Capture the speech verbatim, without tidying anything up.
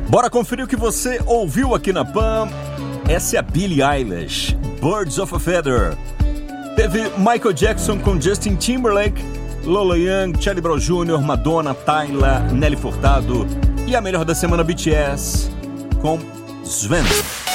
Bora conferir o que você ouviu aqui na Pan. Essa é a Billie Eilish, Birds of a Feather. Teve Michael Jackson com Justin Timberlake, Lola Young, Charlie Brown Júnior, Madonna, Tyla, Nelly Furtado e a melhor da semana B T S com Sven.